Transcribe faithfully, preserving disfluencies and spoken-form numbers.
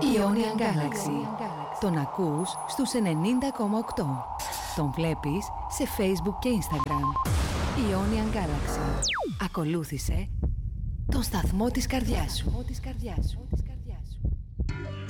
Ionian Galaxy. Τον ακούς στους ενενήντα κόμμα οκτώ. Τον βλέπεις σε Facebook και Instagram. Ionian Galaxy. Ακολούθησε τον σταθμό της καρδιάς σου.